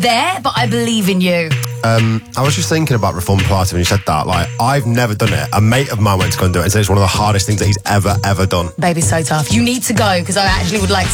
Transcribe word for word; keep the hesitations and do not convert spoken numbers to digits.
there, but I believe in you. Um, I was just thinking about Reform Pilates when you said that. Like, I've never done it. A mate of mine went to go and do it and said it's one of the hardest things that he's ever, ever done. Baby, so tough. You need to go, because I actually would like